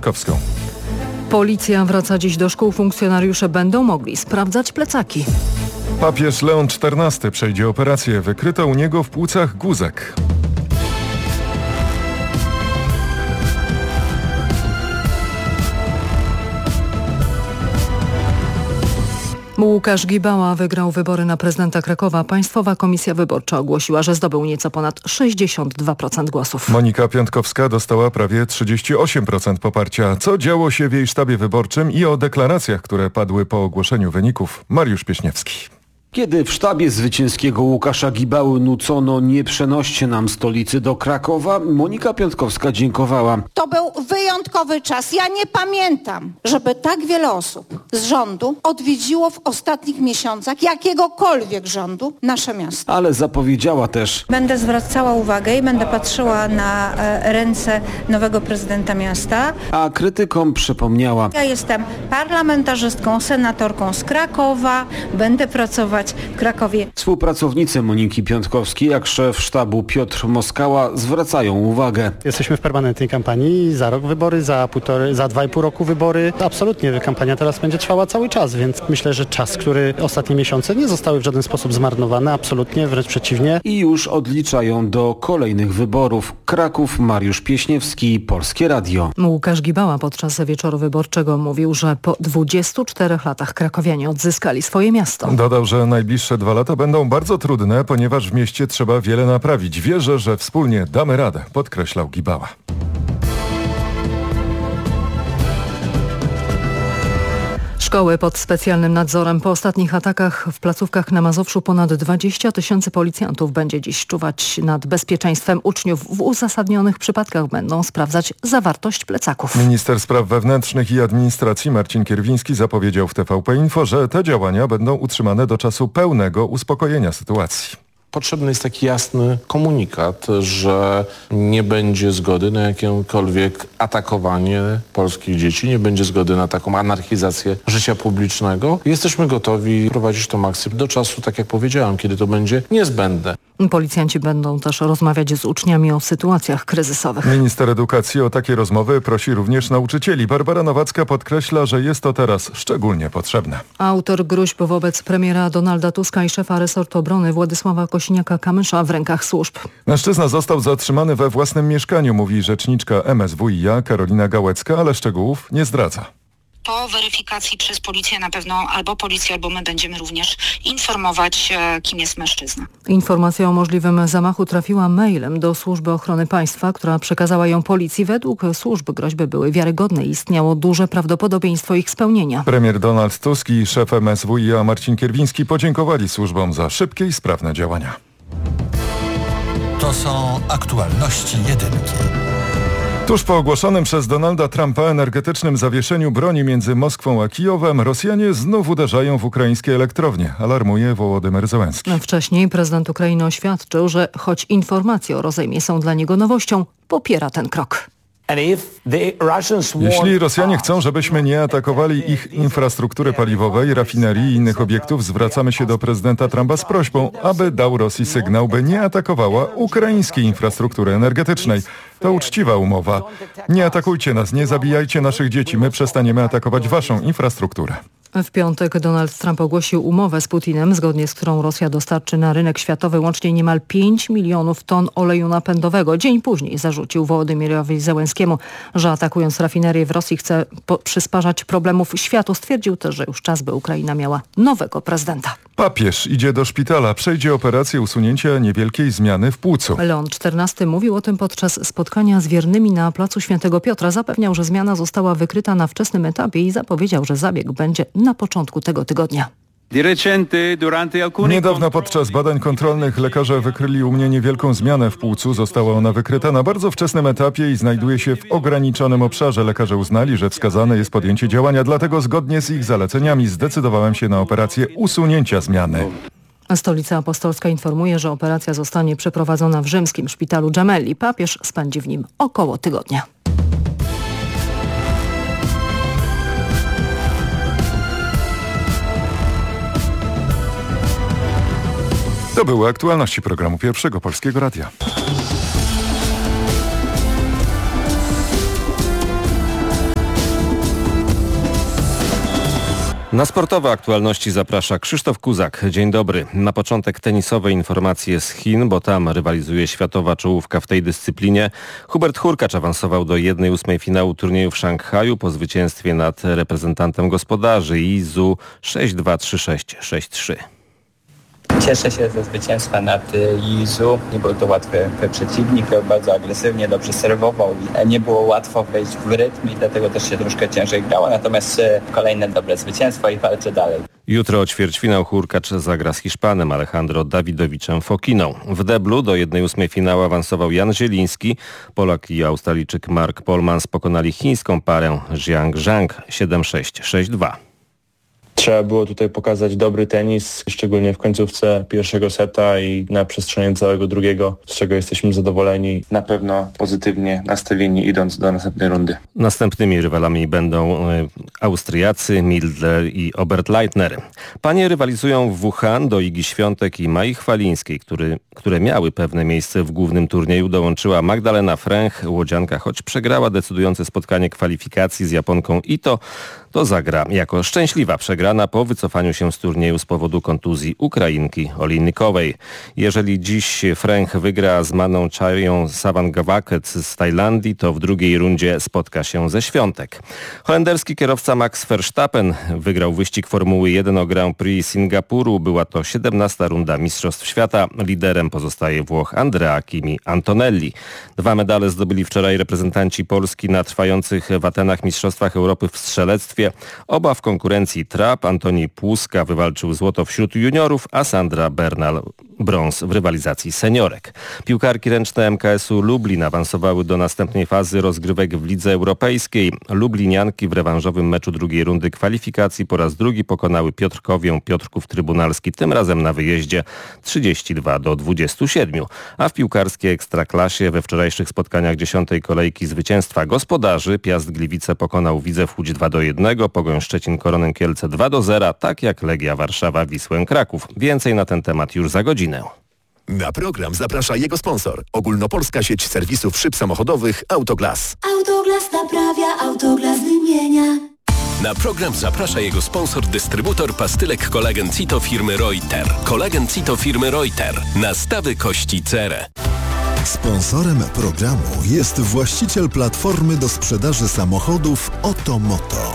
Piotkowską. Policja wraca dziś do szkół. Funkcjonariusze będą mogli sprawdzać plecaki. Papież Leon XIV przejdzie operację. Wykryto u niego w płucach guzek. Łukasz Gibała wygrał wybory na prezydenta Krakowa. Państwowa Komisja Wyborcza ogłosiła, że zdobył nieco ponad 62% głosów. Monika Piątkowska dostała prawie 38% poparcia. Co działo się w jej sztabie wyborczym i o deklaracjach, które padły po ogłoszeniu wyników? Mariusz Pieśniewski. Kiedy w sztabie zwycięskiego Łukasza Gibały nucono "nie przenoście nam stolicy do Krakowa", Monika Piątkowska dziękowała. To był wyjątkowy czas. Ja nie pamiętam, żeby tak wiele osób z rządu odwiedziło w ostatnich miesiącach jakiegokolwiek rządu nasze miasto. Ale zapowiedziała też: będę zwracała uwagę i będę patrzyła na ręce nowego prezydenta miasta. A krytykom przypomniała: ja jestem parlamentarzystką, senatorką z Krakowa, będę pracować w Krakowie. Współpracownicy Moniki Piątkowskiej, jak szef sztabu Piotr Moskała, zwracają uwagę. Jesteśmy w permanentnej kampanii, za rok wybory, za 2,5 roku wybory. Absolutnie kampania teraz będzie trwała cały czas, więc myślę, że czas, który ostatnie miesiące nie zostały w żaden sposób zmarnowane, absolutnie, wręcz przeciwnie. I już odliczają do kolejnych wyborów. Kraków, Mariusz Pieśniewski, Polskie Radio. Łukasz Gibała podczas wieczoru wyborczego mówił, że po 24 latach krakowianie odzyskali swoje miasto. Dodał, że najbliższe 2 lata będą bardzo trudne, ponieważ w mieście trzeba wiele naprawić. Wierzę, że wspólnie damy radę, podkreślał Gibała. Szkoły pod specjalnym nadzorem. Po ostatnich atakach w placówkach na Mazowszu ponad 20 000 policjantów będzie dziś czuwać nad bezpieczeństwem uczniów. W uzasadnionych przypadkach będą sprawdzać zawartość plecaków. Minister Spraw Wewnętrznych i Administracji Marcin Kierwiński zapowiedział w TVP Info, że te działania będą utrzymane do czasu pełnego uspokojenia sytuacji. Potrzebny jest taki jasny komunikat, że nie będzie zgody na jakiekolwiek atakowanie polskich dzieci, nie będzie zgody na taką anarchizację życia publicznego. Jesteśmy gotowi prowadzić to maksimum do czasu, tak jak powiedziałem, kiedy to będzie niezbędne. Policjanci będą też rozmawiać z uczniami o sytuacjach kryzysowych. Minister edukacji o takie rozmowy prosi również nauczycieli. Barbara Nowacka podkreśla, że jest to teraz szczególnie potrzebne. Autor gruźb wobec premiera Donalda Tuska i szefa resortu obrony Władysława Kosiniaka-Kamysza w rękach służb. Mężczyzna został zatrzymany we własnym mieszkaniu, mówi rzeczniczka MSWiA Karolina Gałecka, ale szczegółów nie zdradza. Po weryfikacji przez policję na pewno albo policja, albo my będziemy również informować, kim jest mężczyzna. Informacja o możliwym zamachu trafiła mailem do Służby Ochrony Państwa, która przekazała ją policji. Według służb groźby były wiarygodne i istniało duże prawdopodobieństwo ich spełnienia. Premier Donald Tusk i szef MSWiA Marcin Kierwiński podziękowali służbom za szybkie i sprawne działania. To są aktualności jedynki. Tuż po ogłoszonym przez Donalda Trumpa energetycznym zawieszeniu broni między Moskwą a Kijowem, Rosjanie znów uderzają w ukraińskie elektrownie, alarmuje Wołodymyr Zełenski. Wcześniej prezydent Ukrainy oświadczył, że choć informacje o rozejmie są dla niego nowością, popiera ten krok. Jeśli Rosjanie chcą, żebyśmy nie atakowali ich infrastruktury paliwowej, rafinerii i innych obiektów, zwracamy się do prezydenta Trumpa z prośbą, aby dał Rosji sygnał, by nie atakowała ukraińskiej infrastruktury energetycznej. To uczciwa umowa. Nie atakujcie nas, nie zabijajcie naszych dzieci, my przestaniemy atakować waszą infrastrukturę. W piątek Donald Trump ogłosił umowę z Putinem, zgodnie z którą Rosja dostarczy na rynek światowy łącznie niemal 5 milionów ton oleju napędowego. Dzień później zarzucił Wołodymyrowi Zełenskiemu, że atakując rafinerię w Rosji chce przysparzać problemów światu. Stwierdził też, że już czas, by Ukraina miała nowego prezydenta. Papież idzie do szpitala, przejdzie operację usunięcia niewielkiej zmiany w płucu. Leon XIV mówił o tym podczas spotkania z wiernymi na placu Świętego Piotra. Zapewniał, że zmiana została wykryta na wczesnym etapie i zapowiedział, że zabieg będzie na początku tego tygodnia. Niedawno podczas badań kontrolnych lekarze wykryli u mnie niewielką zmianę w płucu. Została ona wykryta na bardzo wczesnym etapie i znajduje się w ograniczonym obszarze. Lekarze uznali, że wskazane jest podjęcie działania, dlatego zgodnie z ich zaleceniami zdecydowałem się na operację usunięcia zmiany. Stolica Apostolska informuje, że operacja zostanie przeprowadzona w rzymskim szpitalu Gemelli. Papież spędzi w nim około tygodnia. To były aktualności programu Pierwszego Polskiego Radia. Na sportowe aktualności zaprasza Krzysztof Kuzak. Dzień dobry. Na początek tenisowe informacje z Chin, bo tam rywalizuje światowa czołówka w tej dyscyplinie. Hubert Hurkacz awansował do 1/8 finału turnieju w Szanghaju po zwycięstwie nad reprezentantem gospodarzy Izu 6-2, 3-6, 6-3. Cieszę się ze zwycięstwa nad Izu. Nie był to łatwy przeciwnik, bardzo agresywnie, dobrze serwował i nie było łatwo wejść w rytm i dlatego też się troszkę ciężej grało. Natomiast kolejne dobre zwycięstwo i walczę dalej. Jutro o ćwierćfinał Hurkacz zagra z Hiszpanem Alejandro Dawidowiczem Fokiną. W deblu do 1/8 finału awansował Jan Zieliński. Polak i Australijczyk Mark Polmans pokonali chińską parę Zhang Zhang 7-6, 6-2. Trzeba było tutaj pokazać dobry tenis, szczególnie w końcówce pierwszego seta i na przestrzeni całego drugiego, z czego jesteśmy zadowoleni. Na pewno pozytywnie nastawieni idąc do następnej rundy. Następnymi rywalami będą Austriacy Mildler i Oberleitner. Panie rywalizują w Wuhan. Do Igi Świątek i Mai Chwalińskiej, które miały pewne miejsce w głównym turnieju, dołączyła Magdalena Fręch. Łodzianka, choć przegrała decydujące spotkanie kwalifikacji z Japonką Ito, to zagra jako szczęśliwa przegrana po wycofaniu się z turnieju z powodu kontuzji Ukrainki Olejnikowej. Jeżeli dziś Fręch wygra z Maną Chają Sawangawaket z Tajlandii, to w drugiej rundzie spotka się ze Świątek. Holenderski kierowca Max Verstappen wygrał wyścig Formuły 1 o Grand Prix Singapuru. Była to 17. runda Mistrzostw Świata. Liderem pozostaje Włoch Andrea Kimi Antonelli. 2 medale zdobyli wczoraj reprezentanci Polski na trwających w Atenach Mistrzostwach Europy w strzelectwie. Oba w konkurencji trap. Antoni Płuska wywalczył złoto wśród juniorów, a Sandra Bernal brąz w rywalizacji seniorek. Piłkarki ręczne MKS-u Lublin awansowały do następnej fazy rozgrywek w Lidze Europejskiej. Lublinianki w rewanżowym meczu drugiej rundy kwalifikacji po raz drugi pokonały Piotrkowię Piotrków Trybunalski, tym razem na wyjeździe 32-27. A w piłkarskiej Ekstraklasie we wczorajszych spotkaniach 10. kolejki zwycięstwa gospodarzy Piast Gliwice pokonał Widzew Łódź 2-1, Pogoń Szczecin Koronę Kielce 2-0, tak jak Legia Warszawa Wisłę Kraków. Więcej na ten temat już za godzinę. Na program zaprasza jego sponsor. Ogólnopolska sieć serwisów szyb samochodowych Autoglas. Autoglas naprawia, Autoglas wymienia. Na program zaprasza jego sponsor, dystrybutor pastylek Kolagen Cito firmy Reuter. Kolagen Cito firmy Reuter. Nastawy kości cerę. Sponsorem programu jest właściciel platformy do sprzedaży samochodów Otomoto.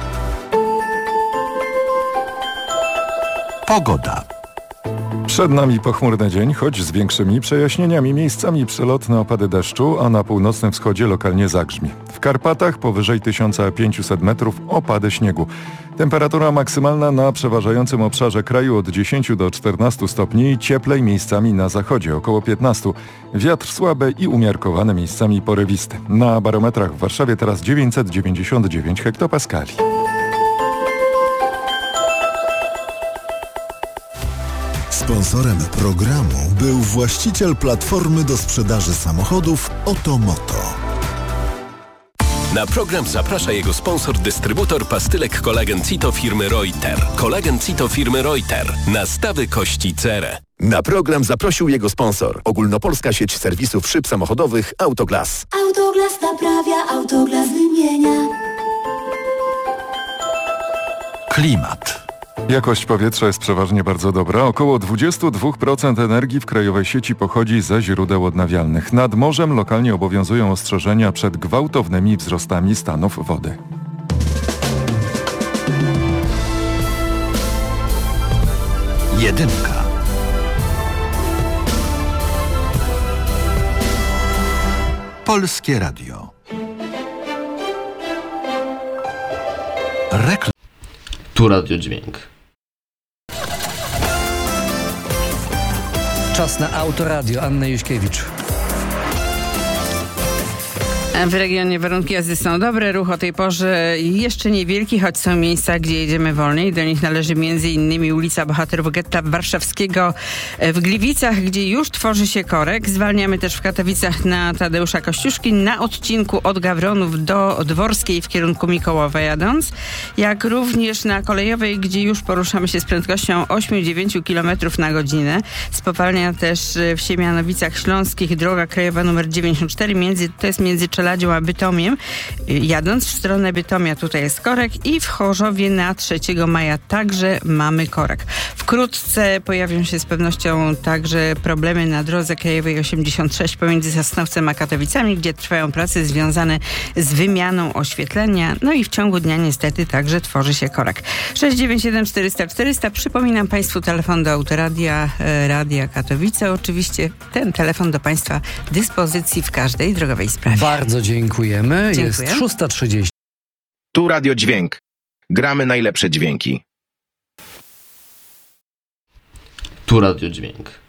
Pogoda. Przed nami pochmurny dzień, choć z większymi przejaśnieniami, miejscami przelotne opady deszczu, a na północnym wschodzie lokalnie zagrzmi. W Karpatach powyżej 1500 metrów opady śniegu. Temperatura maksymalna na przeważającym obszarze kraju od 10 do 14 stopni, cieplej miejscami na zachodzie około 15. Wiatr słaby i umiarkowany miejscami porywisty. Na barometrach w Warszawie teraz 999 hektopaskali. Sponsorem programu był właściciel platformy do sprzedaży samochodów Otomoto. Na program zaprasza jego sponsor, dystrybutor pastylek Kolagen Cito firmy Reuter. Kolagen Cito firmy Reuter. Nastawy kości cerę. Na program zaprosił jego sponsor. Ogólnopolska sieć serwisów szyb samochodowych Autoglas. Autoglas naprawia, Autoglas wymienia. Klimat. Jakość powietrza jest przeważnie bardzo dobra. Około 22% energii w krajowej sieci pochodzi ze źródeł odnawialnych. Nad morzem lokalnie obowiązują ostrzeżenia przed gwałtownymi wzrostami stanów wody. Jedynka. Polskie Radio. Tu Radio Dźwięk. Czas na Autoradio. Anna Juśkiewicz. W regionie warunki jazdy są dobre, ruch o tej porze jeszcze niewielki, choć są miejsca, gdzie jedziemy wolniej. Do nich należy m.in. ulica Bohaterów Getta Warszawskiego w Gliwicach, gdzie już tworzy się korek. Zwalniamy też w Katowicach na Tadeusza Kościuszki na odcinku od Gawronów do Dworskiej w kierunku Mikołowa jadąc, jak również na Kolejowej, gdzie już poruszamy się z prędkością 8-9 km na godzinę. Spowalnia też w Siemianowicach Śląskich droga krajowa nr 94, to jest między Czeladami Żeladzią a Bytomiem. Jadąc w stronę Bytomia tutaj jest korek i w Chorzowie na 3 maja także mamy korek. Wkrótce pojawią się z pewnością także problemy na drodze krajowej 86 pomiędzy Sosnowcem a Katowicami, gdzie trwają prace związane z wymianą oświetlenia. No i w ciągu dnia niestety także tworzy się korek. 697 400 400. Przypominam Państwu telefon do Autoradia, Radia Katowice. Oczywiście ten telefon do Państwa dyspozycji w każdej drogowej sprawie. Bardzo dziękujemy. Dziękuję. Jest 6:30. Tu Radio Dźwięk. Gramy najlepsze dźwięki. Tu Radio Dźwięk.